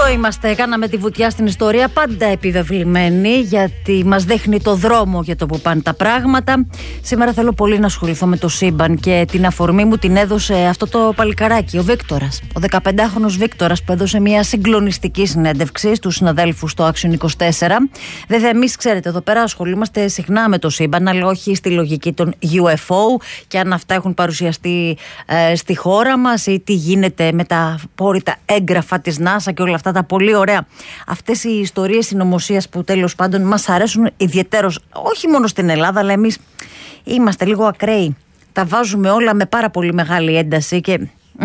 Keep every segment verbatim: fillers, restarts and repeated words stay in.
Εδώ είμαστε, κάναμε τη βουτιά στην ιστορία, πάντα επιβεβλημένη, γιατί μας δείχνει το δρόμο για το που πάνε τα πράγματα. Σήμερα θέλω πολύ να ασχοληθώ με το σύμπαν και την αφορμή μου την έδωσε αυτό το παλικαράκι, ο Βίκτορας. Ο δεκαπεντάχρονος Βίκτορας που έδωσε μια συγκλονιστική συνέντευξη στους συναδέλφους στο Action είκοσι τέσσερα. Βέβαια, εμείς ξέρετε, εδώ πέρα ασχολούμαστε συχνά με το σύμπαν, αλλά όχι στη λογική των γιου εφ ο και αν αυτά έχουν παρουσιαστεί ε, στη χώρα μας ή τι γίνεται με τα απόρριτα έγγραφα της NASA και όλα αυτά τα πολύ ωραία. Αυτές οι ιστορίες συνωμοσίας που τέλος πάντων μας αρέσουν ιδιαιτέρως, όχι μόνο στην Ελλάδα, αλλά εμείς είμαστε λίγο ακραίοι. Τα βάζουμε όλα με πάρα πολύ μεγάλη ένταση και...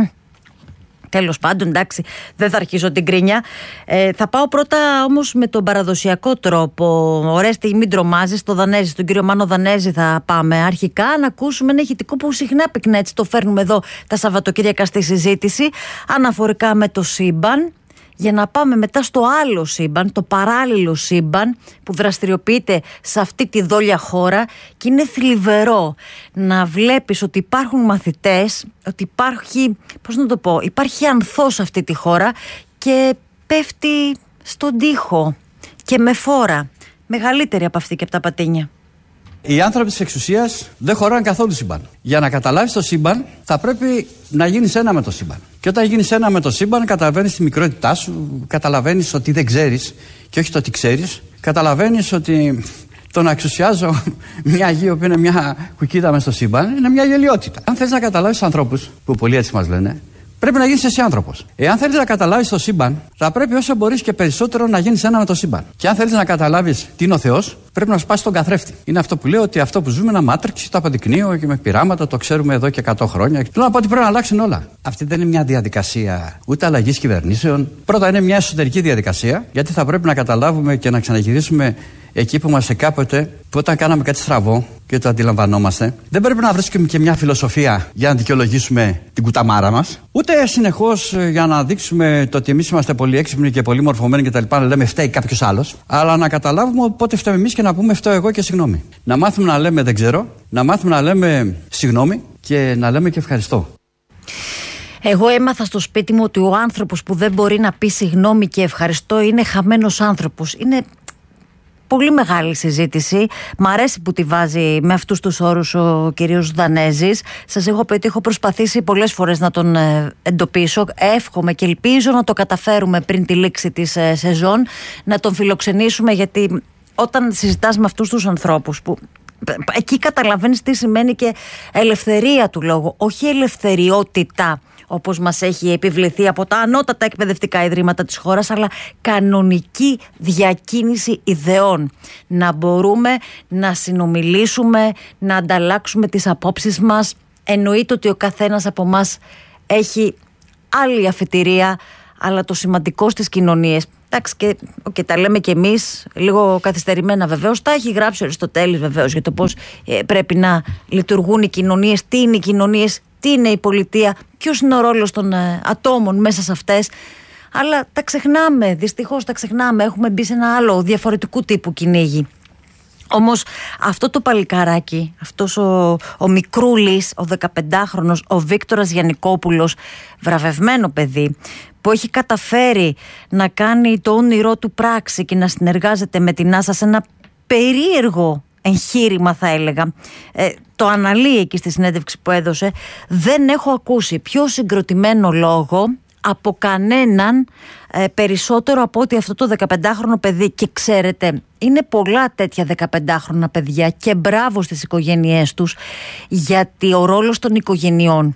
Τέλος πάντων, εντάξει, δεν θα αρχίσω την κρίνια. Ε, θα πάω πρώτα όμως με τον παραδοσιακό τρόπο. Ορέστη, μην τρομάζεις, το Δανέζι, τον κύριο Μάνο Δανέζι θα πάμε αρχικά να ακούσουμε ένα ηχητικό που συχνά πυκνά, έτσι το φέρνουμε εδώ τα Σαββατοκύριακα στη συζήτηση, αναφορικά με το σύμπαν. Για να πάμε μετά στο άλλο σύμπαν, το παράλληλο σύμπαν που δραστηριοποιείται σε αυτή τη δόλια χώρα και είναι θλιβερό να βλέπεις ότι υπάρχουν μαθητές, ότι υπάρχει, πώς να το πω, υπάρχει ανθός σε αυτή τη χώρα και πέφτει στον τοίχο και με φόρα, μεγαλύτερη από αυτή και από τα πατίνια. Οι άνθρωποι της εξουσίας δεν χωράνε καθόλου σύμπαν. Για να καταλάβεις το σύμπαν, θα πρέπει να γίνεις ένα με το σύμπαν. Και όταν γίνεις ένα με το σύμπαν, καταλαβαίνεις τη μικρότητά σου, καταλαβαίνεις ότι δεν ξέρεις και όχι το ότι ξέρεις. Καταλαβαίνεις ότι το να εξουσιάζω μια γη που είναι μια κουκκίδα μες στο σύμπαν είναι μια γελιότητα. Αν θες να καταλάβεις ανθρώπους, που πολλοί έτσι μας λένε, πρέπει να γίνεις εσύ άνθρωπος. Εάν θέλεις να καταλάβεις το σύμπαν, θα πρέπει όσο μπορείς και περισσότερο να γίνεις ένα με το σύμπαν. Και αν θέλεις να καταλάβεις τι είναι ο Θεός, πρέπει να σπάσεις τον καθρέφτη. Είναι αυτό που λέω, ότι αυτό που ζούμε είναι ένα μάτριξ, το αποδεικνύω και με πειράματα, το ξέρουμε εδώ και εκατό χρόνια. Θέλω να πω ότι πρέπει να αλλάξουν όλα. Αυτή δεν είναι μια διαδικασία ούτε αλλαγής κυβερνήσεων. Πρώτα είναι μια εσωτερική διαδικασία, γιατί θα πρέπει να καταλάβουμε και να ξαναγυρίσουμε εκεί που είμαστε κάποτε, που όταν κάναμε κάτι στραβό και το αντιλαμβανόμαστε, δεν πρέπει να βρίσκουμε και μια φιλοσοφία για να δικαιολογήσουμε την κουταμάρα μας, ούτε συνεχώς για να δείξουμε το ότι εμείς είμαστε πολύ έξυπνοι και πολύ μορφωμένοι κτλ. Να λέμε φταίει κάποιος άλλος, αλλά να καταλάβουμε πότε φταίμε εμείς και να πούμε φταίω εγώ και συγγνώμη. Να μάθουμε να λέμε δεν ξέρω, να μάθουμε να λέμε συγγνώμη και να λέμε και ευχαριστώ. Εγώ έμαθα στο σπίτι μου ότι ο άνθρωπος που δεν μπορεί να πει συγγνώμη και ευχαριστώ είναι χαμένος άνθρωπος. Είναι πολύ μεγάλη συζήτηση. Μ' αρέσει που τη βάζει με αυτούς τους όρους ο κυρίος Δανέζης. Σας έχω πει ότι έχω προσπαθήσει πολλές φορές να τον εντοπίσω. Εύχομαι και ελπίζω να το καταφέρουμε πριν τη λήξη της σεζόν, να τον φιλοξενήσουμε, γιατί όταν συζητάς με αυτούς τους ανθρώπους που εκεί καταλαβαίνεις τι σημαίνει και ελευθερία του λόγου, όχι ελευθεριότητα όπως μας έχει επιβληθεί από τα ανώτατα εκπαιδευτικά ιδρύματα της χώρας, αλλά κανονική διακίνηση ιδεών. Να μπορούμε να συνομιλήσουμε, να ανταλλάξουμε τις απόψεις μας. Εννοείται ότι ο καθένας από μας έχει άλλη αφετηρία, αλλά το σημαντικό στις κοινωνίες, εντάξει, και okay, τα λέμε κι εμείς λίγο καθυστερημένα βεβαίως, τα έχει γράψει ο Αριστοτέλης βεβαίως για το πώς ε, πρέπει να λειτουργούν οι κοινωνίες, τι είναι οι κοινωνίες, τι είναι η πολιτεία, ποιος είναι ο ρόλος των ε, ατόμων μέσα σε αυτές. Αλλά τα ξεχνάμε, δυστυχώς τα ξεχνάμε, έχουμε μπει σε ένα άλλο διαφορετικού τύπου κυνήγι. Όμως αυτό το παλικαράκι, αυτός ο, ο μικρούλης, ο δεκαπεντάχρονος, ο Βίκτορας Γιαννικόπουλος, βραβευμένο παιδί, που έχει καταφέρει να κάνει το όνειρό του πράξη και να συνεργάζεται με την NASA σε ένα περίεργο εγχείρημα, θα έλεγα. Ε, το αναλύει εκεί στη συνέντευξη που έδωσε. Δεν έχω ακούσει πιο συγκροτημένο λόγο από κανέναν ε, περισσότερο από ότι αυτό το δεκαπεντάχρονο παιδί. Και ξέρετε, είναι πολλά τέτοια δεκαπεντάχρονα παιδιά και μπράβο στις οικογένειές τους, γιατί ο ρόλος των οικογενειών,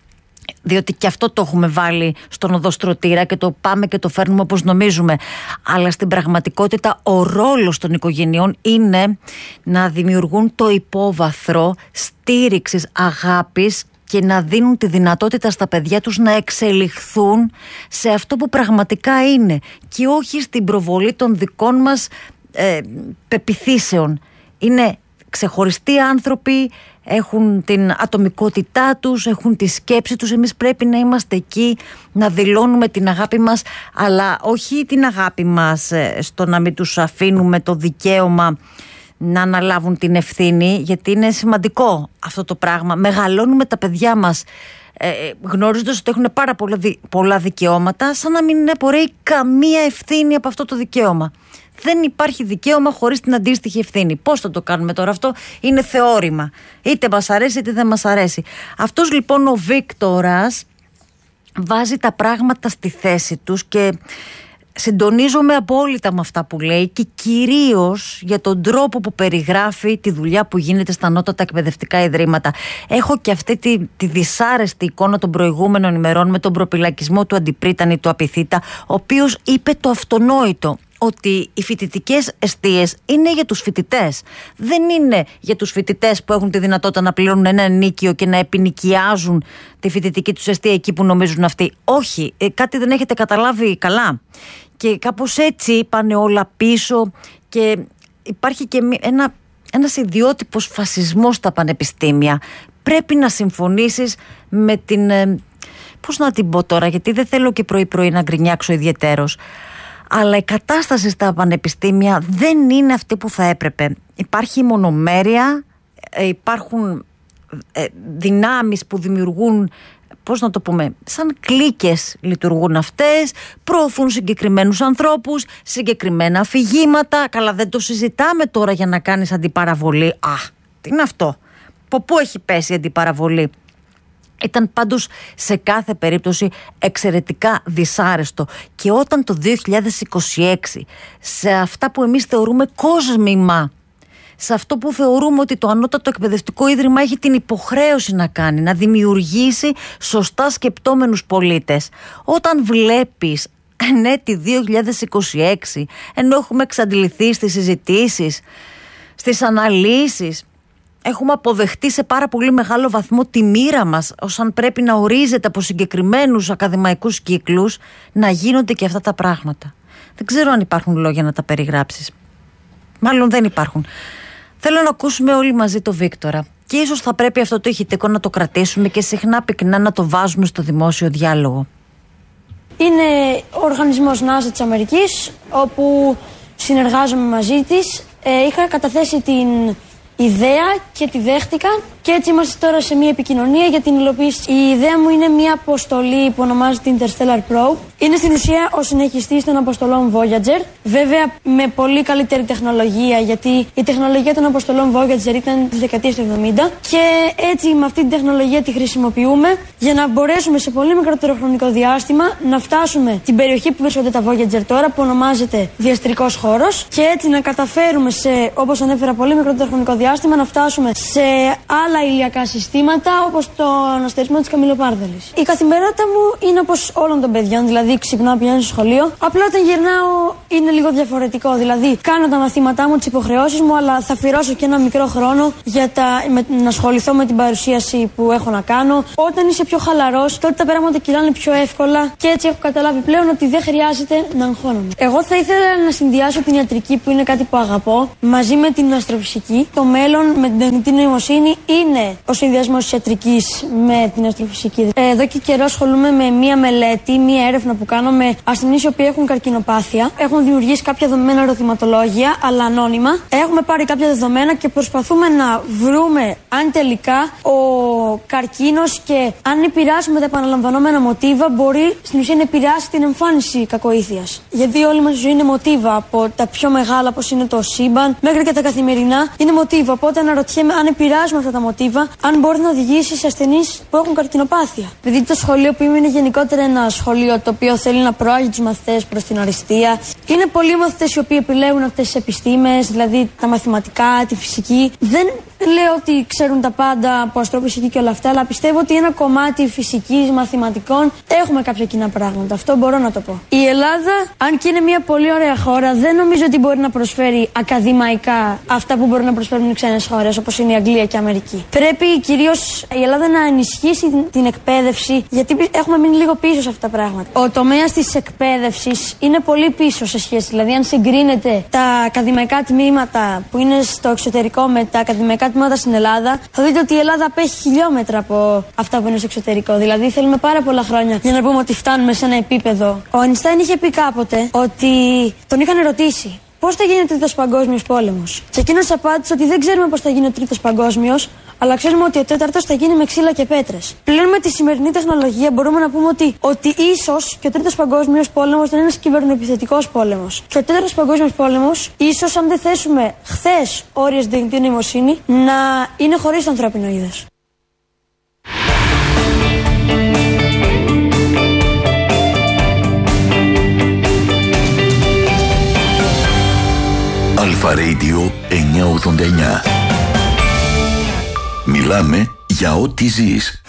διότι και αυτό το έχουμε βάλει στον οδοστρωτήρα και το πάμε και το φέρνουμε όπως νομίζουμε, αλλά στην πραγματικότητα ο ρόλος των οικογενειών είναι να δημιουργούν το υπόβαθρο στήριξης, αγάπης και να δίνουν τη δυνατότητα στα παιδιά τους να εξελιχθούν σε αυτό που πραγματικά είναι και όχι στην προβολή των δικών μας ε, πεποιθήσεων. Είναι ξεχωριστοί άνθρωποι, έχουν την ατομικότητά τους, έχουν τη σκέψη τους. Εμείς πρέπει να είμαστε εκεί, να δηλώνουμε την αγάπη μας, αλλά όχι την αγάπη μας στο να μην τους αφήνουμε το δικαίωμα να αναλάβουν την ευθύνη, γιατί είναι σημαντικό αυτό το πράγμα. Μεγαλώνουμε τα παιδιά μας ε, γνωρίζοντας ότι έχουν πάρα πολλά, πολλά δικαιώματα, σαν να μην απορρέει καμία ευθύνη από αυτό το δικαίωμα. Δεν υπάρχει δικαίωμα χωρίς την αντίστοιχη ευθύνη. Πώς θα το κάνουμε τώρα αυτό? Είναι θεώρημα. Είτε μας αρέσει είτε δεν μας αρέσει. Αυτός λοιπόν ο Βίκτορας βάζει τα πράγματα στη θέση τους και συντονίζομαι απόλυτα με αυτά που λέει και κυρίως για τον τρόπο που περιγράφει τη δουλειά που γίνεται στα ανώτατα εκπαιδευτικά ιδρύματα. Έχω και αυτή τη, τη δυσάρεστη εικόνα των προηγούμενων ημερών με τον προπυλακισμό του Αντιπρίτανη, του Απιθύτα, ο οποίος είπε το αυτονόητο, ότι οι φοιτητικές εστίες είναι για τους φοιτητές. Δεν είναι για τους φοιτητές που έχουν τη δυνατότητα να πληρώνουν ένα ενίκιο και να επινοικιάζουν τη φοιτητική τους εστία εκεί που νομίζουν αυτοί. Όχι, ε, κάτι δεν έχετε καταλάβει καλά. Και κάπως έτσι πάνε όλα πίσω και υπάρχει και ένα, ένας ιδιότυπος φασισμός στα πανεπιστήμια. Πρέπει να συμφωνήσεις με την... Ε, πώς να την πω τώρα, γιατί δεν θέλω και πρωί-πρωί να γκρινιάξω ιδιαιτέρως. Αλλά η κατάσταση στα πανεπιστήμια δεν είναι αυτή που θα έπρεπε. Υπάρχει μονομέρεια, υπάρχουν δυνάμεις που δημιουργούν, πώς να το πούμε, σαν κλίκες λειτουργούν αυτές, προωθούν συγκεκριμένους ανθρώπους, συγκεκριμένα αφηγήματα. Καλά, δεν το συζητάμε τώρα για να κάνεις αντιπαραβολή. Α, τι είναι αυτό? Από πού έχει πέσει η αντιπαραβολή? Ήταν πάντως σε κάθε περίπτωση εξαιρετικά δυσάρεστο. Και όταν το δύο χιλιάδες είκοσι έξι σε αυτά που εμείς θεωρούμε κόσμημα, σε αυτό που θεωρούμε ότι το ανώτατο εκπαιδευτικό ίδρυμα έχει την υποχρέωση να κάνει, να δημιουργήσει σωστά σκεπτόμενους πολίτες, όταν βλέπεις εν έτη δύο χιλιάδες είκοσι έξι, ενώ έχουμε εξαντληθεί στις συζητήσεις, στις αναλύσεις, έχουμε αποδεχτεί σε πάρα πολύ μεγάλο βαθμό τη μοίρα μας, όσαν πρέπει να ορίζεται από συγκεκριμένους ακαδημαϊκούς κύκλους, να γίνονται και αυτά τα πράγματα. Δεν ξέρω αν υπάρχουν λόγια να τα περιγράψεις. Μάλλον δεν υπάρχουν. Θέλω να ακούσουμε όλοι μαζί το Βίκτορα. Και ίσως θα πρέπει αυτό το ηχητικό να το κρατήσουμε και συχνά πυκνά να το βάζουμε στο δημόσιο διάλογο. Είναι ο οργανισμός NASA της Αμερικής, όπου συνεργάζομαι μαζί της. Ε, είχα καταθέσει την ιδέα και τη δέχτηκαν και έτσι είμαστε τώρα σε μια επικοινωνία για την υλοποίηση. Η ιδέα μου είναι μια αποστολή που ονομάζεται Interstellar Probe. Είναι στην ουσία ο συνεχιστής των αποστολών Voyager. Βέβαια με πολύ καλύτερη τεχνολογία, γιατί η τεχνολογία των αποστολών Voyager ήταν τις δεκαετίες του εβδομήντα και έτσι με αυτή την τεχνολογία τη χρησιμοποιούμε για να μπορέσουμε σε πολύ μικρότερο χρονικό διάστημα να φτάσουμε την περιοχή που βρίσκονται τα Voyager τώρα, που ονομάζεται διαστρικός χώρος, και έτσι να καταφέρουμε σε, όπως ανέφερα, πολύ μικρότερο χρονικό διάστημα να φτάσουμε σε άλλα ηλιακά συστήματα, όπως το αναστερισμό της Καμιλοπάρδαλης. Η καθημερινότητα μου είναι όπως όλων των παιδιών, δηλαδή ξυπνάω, πηγαίνω στο σχολείο. Απλά όταν γυρνάω είναι λίγο διαφορετικό. Δηλαδή κάνω τα μαθήματά μου, τις υποχρεώσεις μου, αλλά θα αφιερώσω και ένα μικρό χρόνο για τα, με, να ασχοληθώ με την παρουσίαση που έχω να κάνω. Όταν είσαι πιο χαλαρός, τότε τα πράγματα κυλάνε πιο εύκολα και έτσι έχω καταλάβει πλέον ότι δεν χρειάζεται να αγχώνομαι. Εγώ θα ήθελα να συνδυάσω την ιατρική, που είναι κάτι που αγαπώ, μαζί με την αστροφυσική. Το μέλλον με την τεχνητή νοημοσύνη είναι ο συνδυασμός της ιατρικής με την αστροφυσική. Εδώ και καιρό ασχολούμαι με μία μελέτη, μία έρευνα που κάνω με ασθενείς οι οποίοι έχουν καρκινοπάθεια. Έχουν δημιουργήσει κάποια δεδομένα ερωτηματολόγια, αλλά ανώνυμα. Έχουμε πάρει κάποια δεδομένα και προσπαθούμε να βρούμε αν τελικά ο καρκίνος και αν επηρεάσουμε τα επαναλαμβανόμενα μοτίβα μπορεί στην ουσία να επηρεάσει την εμφάνιση κακοήθειας. Γιατί όλη μας η ζωή είναι μοτίβα, από τα πιο μεγάλα όπως είναι το σύμπαν μέχρι και τα καθημερινά είναι μοτίβα. Οπότε αναρωτιέμαι αν επηρεάζουμε αυτά τα μοτίβα, αν μπορεί να οδηγήσει σε ασθενείς που έχουν καρκινοπάθεια. Επειδή το σχολείο που είμαι είναι γενικότερα ένα σχολείο το οποίο θέλει να προάγει τους μαθητές προς την αριστεία. Είναι πολλοί μαθητές οι οποίοι επιλέγουν αυτές τις επιστήμες, δηλαδή τα μαθηματικά, τη φυσική. Δεν λέω ότι ξέρουν τα πάντα από αστροφυσική και όλα αυτά, αλλά πιστεύω ότι ένα κομμάτι φυσικής, μαθηματικών έχουμε κάποια κοινά πράγματα. Αυτό μπορώ να το πω. Η Ελλάδα, αν και είναι μια πολύ ωραία χώρα, δεν νομίζω ότι μπορεί να προσφέρει ακαδημαϊκά αυτά που μπορούν να προσφέρουν οι ξένες χώρες, όπως είναι η Αγγλία και η Αμερική. Πρέπει κυρίως η Ελλάδα να ενισχύσει την εκπαίδευση, γιατί έχουμε μείνει λίγο πίσω σε αυτά τα πράγματα. Ο τομέας της εκπαίδευσης είναι πολύ πίσω σε σχέση. Δηλαδή, αν συγκρίνετε τα ακαδημαϊκά τμήματα που είναι στο εξωτερικό με τα ακαδημαϊκά τμήματα στην Ελλάδα, θα δείτε ότι η Ελλάδα απέχει χιλιόμετρα από αυτά που είναι στο εξωτερικό. Δηλαδή, θέλουμε πάρα πολλά χρόνια για να πούμε ότι φτάνουμε σε ένα επίπεδο. Ο Αϊνστάιν είχε πει κάποτε ότι τον είχαν ρωτήσει πώς θα γίνει ο Τρίτος Παγκόσμιος Πόλεμος. Και εκείνος απάντησε ότι δεν ξέρουμε πώς θα γίνει ο Τρίτος Παγκόσμιος, αλλά ξέρουμε ότι ο τέταρτος θα γίνει με ξύλα και πέτρες. Πλέον με τη σημερινή τεχνολογία μπορούμε να πούμε ότι, ότι ίσως και ο τρίτος παγκόσμιος πόλεμος δεν είναι ένας κυβερνοεπιθετικός πόλεμος. Και ο τέταρτος παγκόσμιος πόλεμος, ίσως αν δεν θέσουμε χθες όρια στην τεχνητή νοημοσύνη, να είναι χωρίς το ανθρώπινο είδος. Αλφα Radio εννιακόσια ογδόντα εννιά. Μιλάμε για ό,τι ζεις.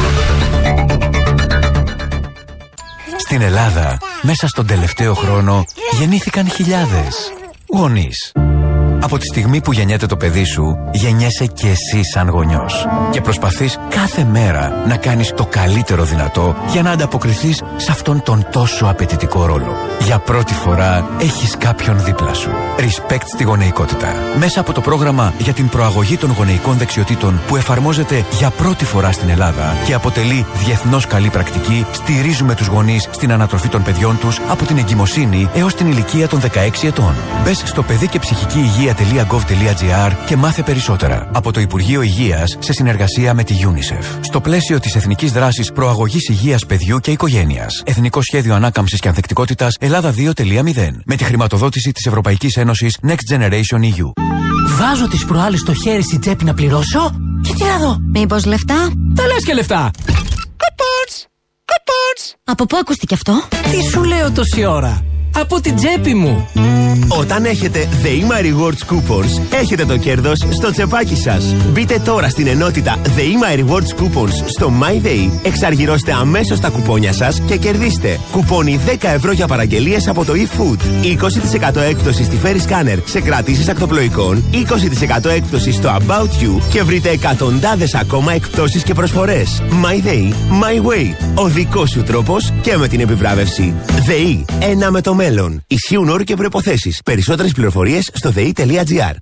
Στην Ελλάδα, μέσα στον τελευταίο χρόνο, γεννήθηκαν χιλιάδες γονείς. Από τη στιγμή που γεννιέται το παιδί σου, γεννιέσαι και εσύ σαν γονιός. Και προσπαθείς κάθε μέρα να κάνεις το καλύτερο δυνατό για να ανταποκριθείς σε αυτόν τον τόσο απαιτητικό ρόλο. Για πρώτη φορά έχεις κάποιον δίπλα σου. Respect στη γονεϊκότητα. Μέσα από το πρόγραμμα για την προαγωγή των γονεϊκών δεξιοτήτων που εφαρμόζεται για πρώτη φορά στην Ελλάδα και αποτελεί διεθνώς καλή πρακτική, στηρίζουμε τους γονείς στην ανατροφή των παιδιών τους από την εγκυμοσύνη έως την ηλικία των δεκαέξι ετών. Μπες στο παιδί και ψυχική υγεία .gov.gr και μάθε περισσότερα από το Υπουργείο Υγείας σε συνεργασία με τη UNICEF. Στο πλαίσιο της Εθνικής Δράσης Προαγωγής Υγείας Παιδιού και Οικογένειας. Εθνικό Σχέδιο Ανάκαμψης και Ανθεκτικότητας Ελλάδα δύο κόμμα μηδέν. Με τη χρηματοδότηση της Ευρωπαϊκής Ένωσης Next Generation ι γιου. Βάζω τις προάλλες στο χέρι στην τσέπη να πληρώσω και τι να δω. Μήπως λεφτά? Τα λες και λεφτά. Κουπόνς! Κουπόνς! Από πού ακούστηκε αυτό? Τι σου λέω τόση ώρα? Από την τσέπη μου. Όταν έχετε The My Rewards Coupons, έχετε το κέρδος στο τσεπάκι σας. Μπείτε τώρα στην ενότητα The My Rewards Coupons στο MyDay, εξαργυρώστε αμέσως τα κουπόνια σας και κερδίστε κουπόνι δέκα ευρώ για παραγγελίες από το eFood, είκοσι τοις εκατό έκπτωση στη Ferry Scanner σε κρατήσεις ακτοπλοϊκών, είκοσι τοις εκατό έκπτωση στο About You και βρείτε εκατοντάδες ακόμα εκπτώσεις και προσφορές. MyDay, My Way. Ο δικός σου τρόπος και με την επιβράβευση. ΔΕΗ, ένα με το μέλλον. Ισχύουν όροι και προϋποθέσεις. Περισσότερες πληροφορίες στο δε ι.gr.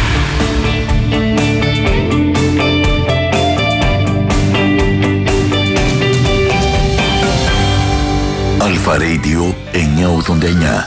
Αλφα Radio εννιακόσια ογδόντα εννιά.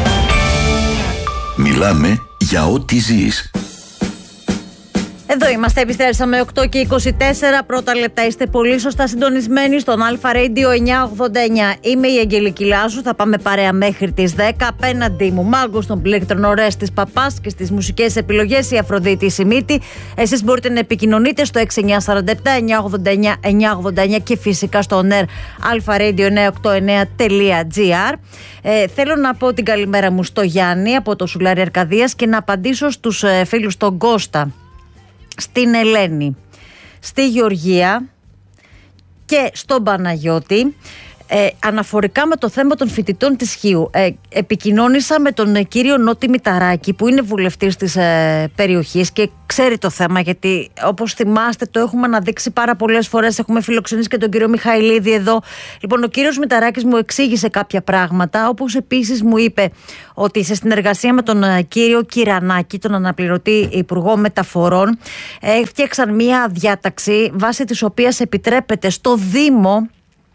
Μιλάμε για ό,τι ζεις. Εδώ είμαστε, επιστρέψαμε οκτώ και είκοσι τέσσερα. Πρώτα λεπτά, είστε πολύ σωστά συντονισμένοι στον Αλφα Radio εννιακόσια ογδόντα εννιά. Είμαι η Αγγελική Λάζου, θα πάμε παρέα μέχρι τις δέκα. Απέναντί μου, μάγκος των πλήκτρων, Ορέστης Παπάς, και στις μουσικές επιλογές η Αφροδίτη Σιμίτη. Εσείς μπορείτε να επικοινωνείτε στο έξι εννιά τέσσερα επτά εννιακόσια ογδόντα εννιά εννιακόσια ογδόντα εννιά και φυσικά στο on air alfaradio εννιακόσια ογδόντα εννιά τελεία τζι άρ. Ε, θέλω να πω την καλημέρα μου στο Γιάννη από το Σουλάρι Αρκαδίας και να απαντήσω στους ε, φίλους τον Κώστα, στην Ελένη, στη Γεωργία και στον Παναγιώτη. Ε, αναφορικά με το θέμα των φοιτητών της Χίου, ε, επικοινώνησα με τον ε, κύριο Νότι Μηταράκη, που είναι βουλευτής της ε, περιοχής και ξέρει το θέμα, γιατί όπως θυμάστε το έχουμε αναδείξει πάρα πολλές φορές. Έχουμε φιλοξενήσει και τον κύριο Μιχαηλίδη εδώ. Λοιπόν, ο κύριος Μηταράκης μου εξήγησε κάποια πράγματα, όπως επίσης μου είπε ότι σε συνεργασία με τον ε, κύριο Κυρανάκη, τον αναπληρωτή Υπουργό Μεταφορών, ε, έφτιαξαν μία διάταξη βάσει της οποίας επιτρέπεται στο Δήμο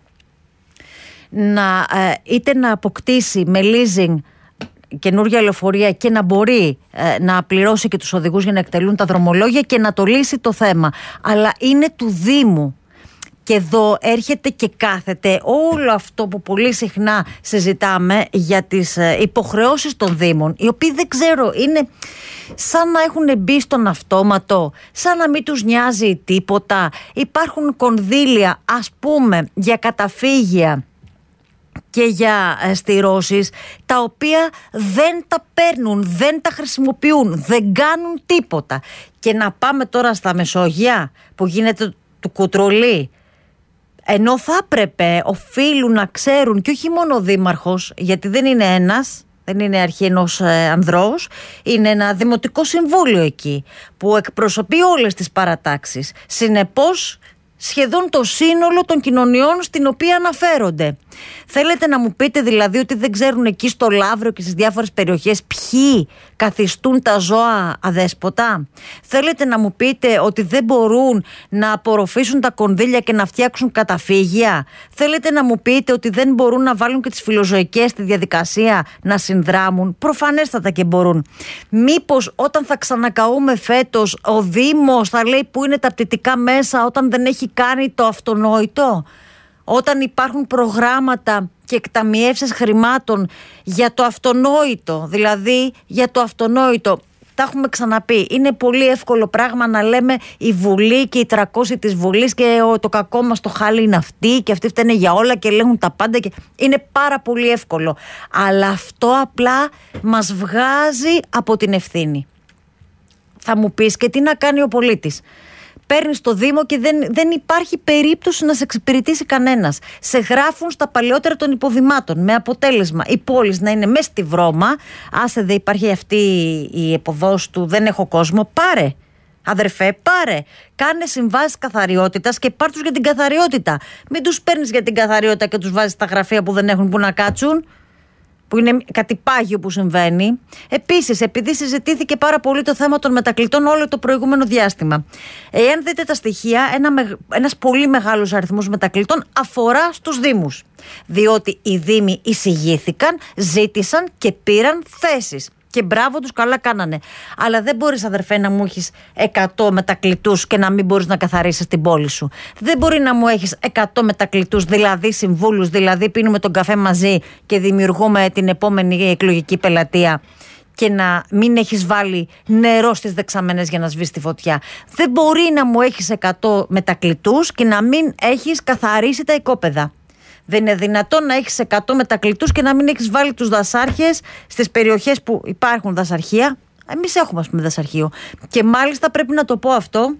να, ε, είτε να αποκτήσει με leasing καινούργια λεωφορεία και να μπορεί ε, να πληρώσει και τους οδηγούς για να εκτελούν τα δρομολόγια και να το λύσει το θέμα. Αλλά είναι του Δήμου. Και εδώ έρχεται και κάθεται όλο αυτό που πολύ συχνά συζητάμε για τις ε, υποχρεώσεις των Δήμων, οι οποίοι δεν ξέρω, είναι σαν να έχουν μπει στον αυτόματο, σαν να μην τους νοιάζει τίποτα. Υπάρχουν κονδύλια, ας πούμε, για καταφύγια και για στηρώσεις, τα οποία δεν τα παίρνουν, δεν τα χρησιμοποιούν, δεν κάνουν τίποτα. Και να πάμε τώρα στα Μεσόγεια που γίνεται του κουτρολί, ενώ θα έπρεπε, οφείλουν να ξέρουν, και όχι μόνο ο δήμαρχος, γιατί δεν είναι ένας, δεν είναι αρχή ενός ε, ανδρός, είναι ένα δημοτικό συμβούλιο εκεί που εκπροσωπεί όλες τις παρατάξεις. Συνεπώς, σχεδόν το σύνολο των κοινωνιών στην οποία αναφέρονται. Θέλετε να μου πείτε δηλαδή ότι δεν ξέρουν εκεί στο Λαύριο και στις διάφορες περιοχές ποιοι καθιστούν τα ζώα αδέσποτα? Θέλετε να μου πείτε ότι δεν μπορούν να απορροφήσουν τα κονδύλια και να φτιάξουν καταφύγια? Θέλετε να μου πείτε ότι δεν μπορούν να βάλουν και τις φιλοζωικές στη διαδικασία να συνδράμουν? Προφανέστατα και μπορούν. Μήπως όταν θα ξανακαούμε φέτος ο Δήμος θα λέει πού είναι τα πτυτικά μέσα όταν δεν έχει κάνει το αυτονόητο? Όταν υπάρχουν προγράμματα και εκταμιεύσεις χρημάτων για το αυτονόητο, δηλαδή για το αυτονόητο. Τα έχουμε ξαναπεί. Είναι πολύ εύκολο πράγμα να λέμε η Βουλή και οι τριακόσιοι της Βουλής και το κακό μας το χάλι είναι αυτοί και αυτοί φταίνε για όλα και ελέγχουν τα πάντα. Και... είναι πάρα πολύ εύκολο. Αλλά αυτό απλά μας βγάζει από την ευθύνη. Θα μου πεις και τι να κάνει ο πολίτης? Παίρνεις το Δήμο και δεν, δεν υπάρχει περίπτωση να σε εξυπηρετήσει κανένας. Σε γράφουν στα παλαιότερα των υποδημάτων με αποτέλεσμα η πόλη να είναι μέσα στη βρώμα. Άσε δεν υπάρχει αυτή η εποδός του, δεν έχω κόσμο. Πάρε, αδερφέ, πάρε. Κάνε συμβάσεις καθαριότητας και πάρ' τους για την καθαριότητα. Μην τους παίρνεις για την καθαριότητα και τους βάζεις στα γραφεία που δεν έχουν που να κάτσουν, που είναι κάτι πάγιο που συμβαίνει. Επίσης, επειδή συζητήθηκε πάρα πολύ το θέμα των μετακλητών όλο το προηγούμενο διάστημα, εάν δείτε τα στοιχεία, ένα, ένας πολύ μεγάλος αριθμός μετακλητών αφορά στους Δήμους. Διότι οι Δήμοι εισηγήθηκαν, ζήτησαν και πήραν θέσεις. Και μπράβο τους, καλά κάνανε. Αλλά δεν μπορείς, αδερφέ, να μου έχεις εκατό μετακλητούς και να μην μπορείς να καθαρίσεις την πόλη σου. Δεν μπορεί να μου έχεις εκατό μετακλητούς, δηλαδή συμβούλους, δηλαδή πίνουμε τον καφέ μαζί και δημιουργούμε την επόμενη εκλογική πελατεία, και να μην έχεις βάλει νερό στις δεξαμενές για να σβήσει τη φωτιά. Δεν μπορεί να μου έχεις εκατό μετακλητούς και να μην έχεις καθαρίσει τα οικόπεδα. Δεν είναι δυνατόν να έχεις εκατό μετακλητούς και να μην έχεις βάλει τους δασάρχες στις περιοχές που υπάρχουν δασαρχεία. Εμείς έχουμε, ας πούμε, δασαρχείο. Και μάλιστα πρέπει να το πω αυτό,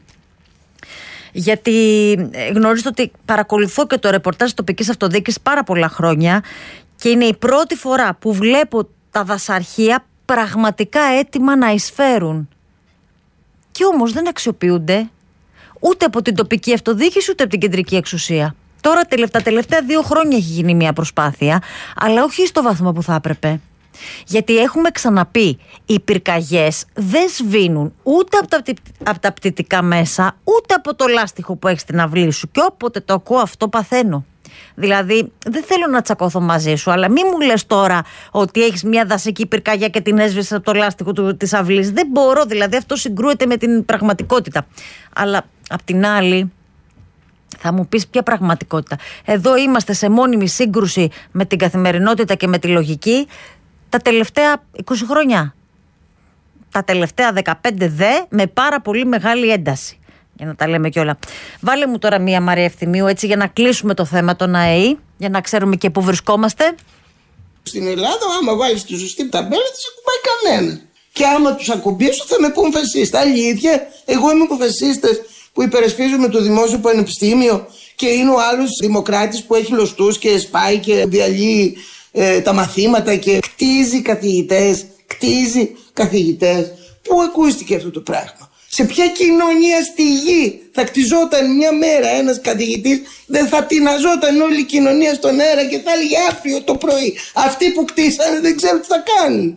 γιατί γνωρίζετε ότι παρακολουθώ και το ρεπορτάζ της τοπικής αυτοδιοίκησης πάρα πολλά χρόνια και είναι η πρώτη φορά που βλέπω τα δασαρχεία πραγματικά έτοιμα να εισφέρουν. Και όμως δεν αξιοποιούνται ούτε από την τοπική αυτοδιοίκηση ούτε από την κεντρική εξουσία. Τώρα τα τελευταία δύο χρόνια έχει γίνει μια προσπάθεια, αλλά όχι στο βαθμό που θα έπρεπε. Γιατί έχουμε ξαναπεί, οι πυρκαγιές δεν σβήνουν ούτε από τα, από τα πτυτικά μέσα, ούτε από το λάστιχο που έχει στην αυλή σου. Και όποτε το ακούω αυτό παθαίνω. Δηλαδή, δεν θέλω να τσακώθω μαζί σου, αλλά μην μου λες τώρα ότι έχεις μια δασική πυρκαγιά και την έσβησες από το λάστιχο του, της αυλής. Δεν μπορώ, δηλαδή αυτό συγκρούεται με την πραγματικότητα. Αλλά απ' την άλλη, θα μου πεις ποια πραγματικότητα? Εδώ είμαστε σε μόνιμη σύγκρουση με την καθημερινότητα και με τη λογική τα τελευταία είκοσι χρόνια. Τα τελευταία δεκαπέντε δε με πάρα πολύ μεγάλη ένταση. Για να τα λέμε κιόλα. Βάλε μου τώρα μία, Μαρία Ευθυμίου, έτσι, για να κλείσουμε το θέμα των ΑΕΗ, για να ξέρουμε και πού βρισκόμαστε. Στην Ελλάδα, άμα βάλεις τη σωστή ταμπέλα, δεν σε ακουμπάει κανένα. Και άμα τους ακουμπήσω, θα με πούν φασίστα. Αλήθεια, εγώ είμαι από φασίστες που υπερασπίζουμε το δημόσιο πανεπιστήμιο και είναι ο άλλος δημοκράτης που έχει λωστούς και σπάει και διαλύει ε, τα μαθήματα και κτίζει καθηγητές, κτίζει καθηγητές. Πού ακούστηκε αυτό το πράγμα? Σε ποια κοινωνία στη γη θα κτιζόταν μια μέρα ένας καθηγητής, δεν θα τειναζόταν όλη η κοινωνία στον αέρα και θα έλεγε αύριο το πρωί αυτοί που κτίσανε δεν ξέρουν τι θα κάνουν?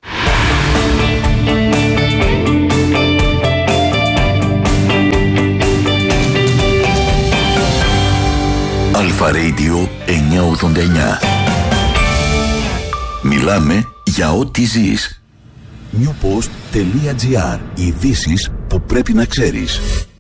Αλφα Radio εννιακόσια ογδόντα εννιά. Μιλάμε για ό,τι ζεις. newpost.gr. Ειδήσεις που πρέπει να ξέρεις.